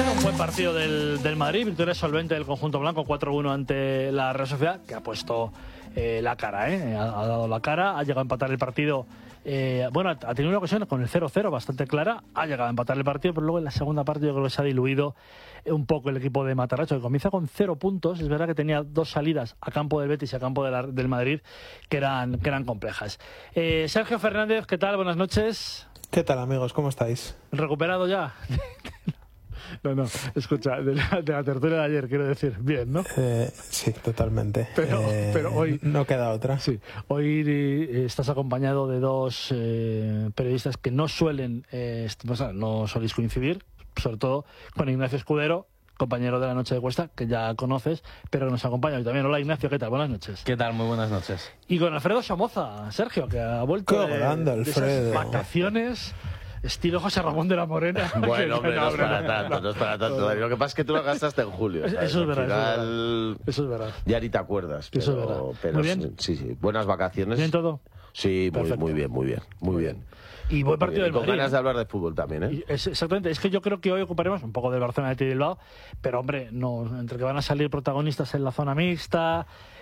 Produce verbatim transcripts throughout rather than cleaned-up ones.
Bueno, un buen partido del, del Madrid, victoria solvente del conjunto blanco, cuatro uno ante la Real Sociedad, que ha puesto eh, la cara, ¿eh? ha, ha dado la cara, ha llegado a empatar el partido. Eh, bueno, ha tenido una ocasión con el cero cero bastante clara, ha llegado a empatar el partido, pero luego en la segunda parte yo creo que se ha diluido un poco el equipo de Matarracho, que comienza con cero puntos. Es verdad que tenía dos salidas a campo del Betis y a campo de la, del Madrid que eran, que eran complejas. Eh, Sergio Fernández, ¿qué tal? Buenas noches. ¿Qué tal, amigos? ¿Cómo estáis? ¿Recuperado ya? No, no, escucha, de la, de la tertulia de ayer, quiero decir, bien, ¿no? Eh, sí, totalmente. Pero, eh, pero hoy... No queda otra. Sí, hoy eh, estás acompañado de dos eh, periodistas que no suelen, eh, no soléis coincidir, sobre todo con Ignacio Escudero, compañero de la Noche de Cuesta, que ya conoces, pero que nos acompaña hoy también. Hola, Ignacio, ¿qué tal? Buenas noches. ¿Qué tal? Muy buenas noches. Y con Alfredo Somoza, Sergio, que ha vuelto Qué grande, de, de Alfredo. esas vacaciones... Estilo José Ramón de la Morena. Bueno, hombre, no es para tanto, no es para tanto. Lo que pasa es que tú lo gastaste en julio. ¿sabes? Eso es verdad. Final, eso es verdad. Ya ni te acuerdas. Pero, eso es verdad. Pero Muy bien. Sí, sí. Buenas vacaciones. ¿Bien todo? Sí, muy, muy bien, muy bien. Muy, muy bien. bien. Y buen partido del Madrid. Con ganas de hablar de fútbol también, ¿eh? Es, exactamente. Es que yo creo que hoy ocuparemos un poco del Barcelona de Bilbao, pero hombre, no, entre que van a salir protagonistas en la zona mixta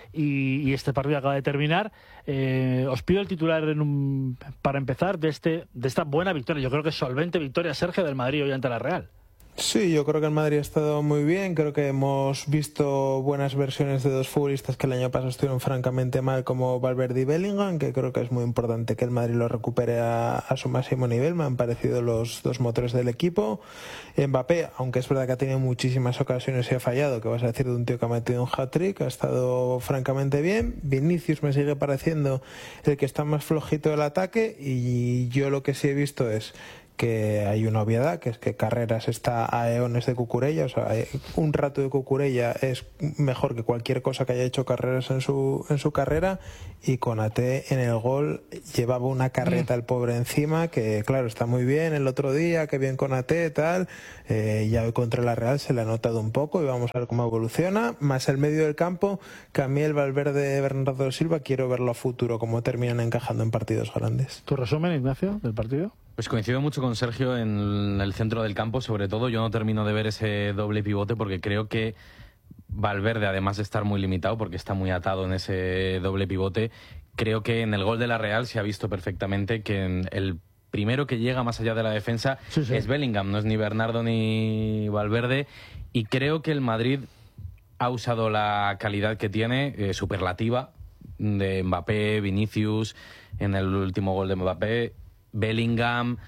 y, y este partido acaba de terminar, eh, os pido el titular en un, para empezar de este de esta buena victoria. Yo creo que solvente victoria, Sergio, del Madrid hoy ante la Real. Sí, yo creo que el Madrid ha estado muy bien. Creo que hemos visto buenas versiones de dos futbolistas que el año pasado estuvieron francamente mal, como Valverde y Bellingham, que creo que es muy importante que el Madrid lo recupere a, a su máximo nivel. Me han parecido los dos motores del equipo. Mbappé, aunque es verdad que ha tenido muchísimas ocasiones y ha fallado, que vas a decir de un tío que ha metido un hat-trick, ha estado francamente bien. Vinicius me sigue pareciendo el que está más flojito del ataque, y yo lo que sí he visto es que hay una obviedad, que es que Carreras está a eones de Cucurella. O sea, un rato de Cucurella es mejor que cualquier cosa que haya hecho Carreras en su en su carrera, y Konaté en el gol llevaba una carreta el pobre encima, que claro, está muy bien el otro día, que bien Konaté, tal, eh, ya hoy contra la Real se le ha notado un poco, y vamos a ver cómo evoluciona, más el medio del campo, que a mí el Valverde, Bernardo Silva, quiero verlo a futuro, cómo terminan encajando en partidos grandes. ¿Tu resumen, Ignacio, del partido? Pues coincido mucho con Sergio en el centro del campo, sobre todo. Yo no termino de ver ese doble pivote porque creo que Valverde, además de estar muy limitado porque está muy atado en ese doble pivote, creo que en el gol de la Real se ha visto perfectamente que en el primero que llega más allá de la defensa sí, sí. es Bellingham, no es ni Bernardo ni Valverde, y creo que el Madrid ha usado la calidad que tiene, eh, superlativa, de Mbappé, Vinicius, en el último gol de Mbappé, Bellingham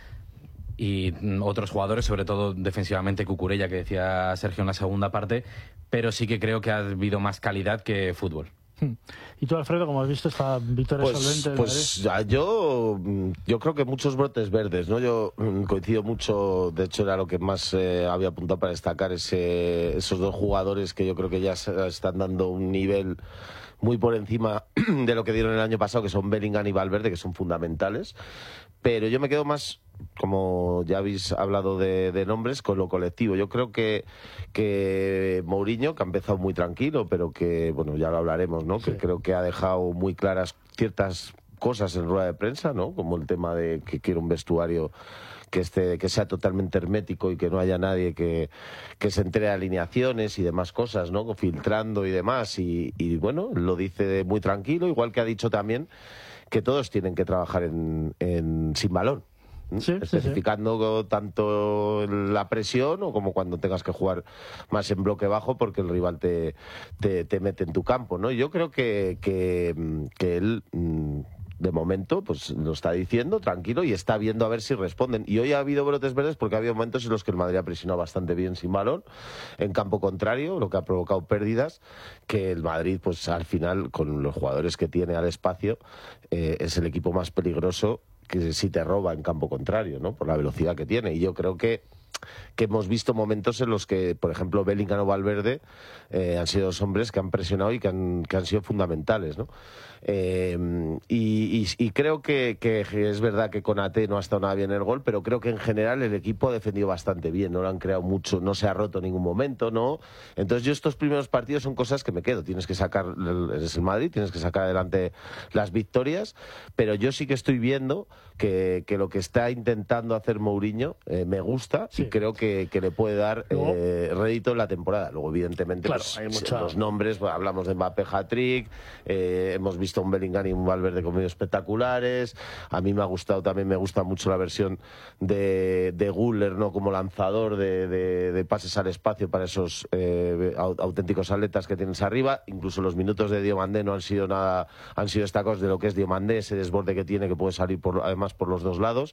y otros jugadores, sobre todo defensivamente Cucurella, que decía Sergio en la segunda parte, pero sí que creo que ha habido más calidad que fútbol. ¿Y tú, Alfredo, cómo has visto esta victoria pues, solvente? Pues ya, yo, yo creo que muchos brotes verdes, ¿no? Yo coincido mucho, de hecho era lo que más eh, había apuntado para destacar, ese, esos dos jugadores que yo creo que ya están dando un nivel muy por encima de lo que dieron el año pasado, que son Bellingham y Valverde, que son fundamentales. Pero yo me quedo más, como ya habéis hablado de, de nombres, con lo colectivo. Yo creo que, que Mourinho, que ha empezado muy tranquilo, pero que, bueno, ya lo hablaremos, ¿no? Sí. Que creo que ha dejado muy claras ciertas cosas en rueda de prensa, ¿no? Como el tema de que quiere un vestuario que esté, que sea totalmente hermético y que no haya nadie que, que se entere de alineaciones y demás cosas, ¿no? Filtrando y demás. Y, y bueno, lo dice muy tranquilo, igual que ha dicho también que todos tienen que trabajar en, en sin balón. Sí, especificando sí, sí. tanto la presión o como cuando tengas que jugar más en bloque bajo porque el rival te, te, te mete en tu campo, ¿no? Yo creo que, que, que él de momento pues lo está diciendo tranquilo y está viendo a ver si responden. Y hoy ha habido brotes verdes porque ha habido momentos en los que el Madrid ha presionado bastante bien sin balón en campo contrario, lo que ha provocado pérdidas, que el Madrid pues al final con los jugadores que tiene al espacio eh, es el equipo más peligroso que si te roba en campo contrario, ¿no? Por la velocidad que tiene. Y yo creo que que hemos visto momentos en los que, por ejemplo, Bellingham o Valverde eh, han sido dos hombres que han presionado y que han, que han sido fundamentales, ¿no? Eh, y, y, y creo que, que es verdad que Konaté no ha estado nada bien en el gol, pero creo que en general el equipo ha defendido bastante bien, no lo han creado mucho, no se ha roto en ningún momento, ¿no? Entonces yo estos primeros partidos son cosas que me quedo, tienes que sacar, eres el Madrid, tienes que sacar adelante las victorias, pero yo sí que estoy viendo que, que lo que está intentando hacer Mourinho eh, me gusta Sí. y creo que, que le puede dar Luego, eh, rédito en la temporada. Luego, evidentemente, claro, pues, hay mucha... los nombres, pues, hablamos de Mbappé hat-trick, eh, hemos visto un Bellingham y un Valverde con medios espectaculares. A mí me ha gustado, también me gusta mucho la versión de, de Güler, ¿no? Como lanzador de, de, de pases al espacio para esos eh, auténticos atletas que tienes arriba. Incluso los minutos de Diomandé no han sido nada, han sido destacados de lo que es Diomandé, ese desborde que tiene, que puede salir por, además por los dos lados.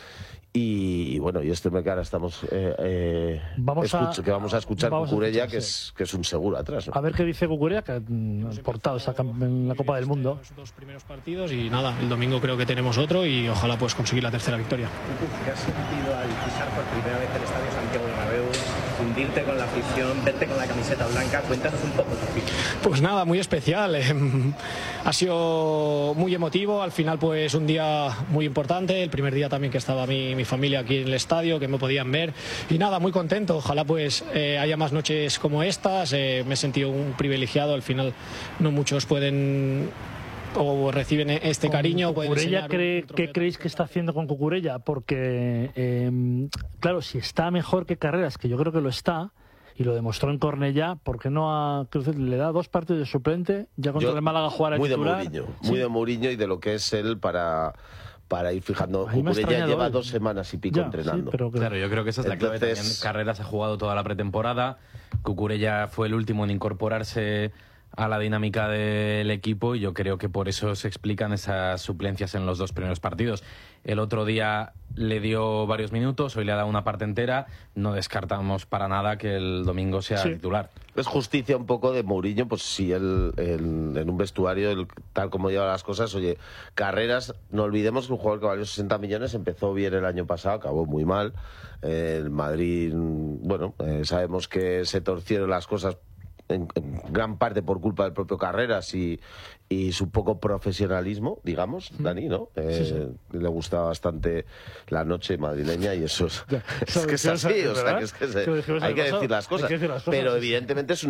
Y, y bueno, y este que ahora estamos eh, eh, vamos escucho, a, que vamos a escuchar vamos Cucurella, a escuchar, que, sí. es, que es un seguro atrás, ¿no? A ver qué dice Cucurella, que ha portado esa en la Copa del Mundo. Los dos primeros partidos y nada, el domingo creo que tenemos otro y ojalá pues conseguir la tercera victoria. ¿Qué has sentido al pisar por primera vez el estadio Santiago Bernabéu, fundirte con la afición, verte con la camiseta blanca? Cuéntanos un poco tu feeling. Pues nada, muy especial. Eh, ha sido muy emotivo. Al final, pues un día muy importante. El primer día también que estaba mi, mi familia aquí en el estadio, que me podían ver. Y nada, muy contento. Ojalá pues eh, haya más noches como estas. Eh, me he sentido un privilegiado. Al final, no muchos pueden o reciben este cariño. ¿Cucurella cree, qué creéis que está haciendo con Cucurella? Porque, eh, claro, si está mejor que Carreras, que yo creo que lo está, y lo demostró en Cornellá, ¿por qué no a Cruz le da dos partidos de suplente? Ya contra Yo, el Málaga jugar a muy titular. de Mourinho, ¿Sí? muy de Mourinho y de lo que es él para, para ir fijando. A mí me ha Cucurella lleva extrañado dos hoy. semanos y pico Ya, entrenando. sí, pero que- Claro, yo creo que esa es la clave Entonces- también. Carreras ha jugado toda la pretemporada. Cucurella fue el último en incorporarse a la dinámica del equipo y yo creo que por eso se explican esas suplencias en los dos primeros partidos. El otro día le dio varios minutos, hoy le ha dado una parte entera. No descartamos para nada que el domingo sea Sí. titular. Es justicia un poco de Mourinho, pues si él en, en un vestuario, el- tal como lleva las cosas, oye, Carreras, no olvidemos que un jugador que valió sesenta millones empezó bien el año pasado, acabó muy mal. Eh, el Madrid, bueno, eh, sabemos que se torcieron las cosas en, en gran parte por culpa del propio Carreras y, y su poco profesionalismo, digamos, Dani, ¿no? Eh, Sí, sí. Le gusta bastante la noche madrileña y eso es, Ya, es que es eso- así, es o sea, verdad. que es que se- Eso dijimos el hay que pasado. decir las Hay cosas. que decir las cosas, Pero sí, sí. evidentemente es una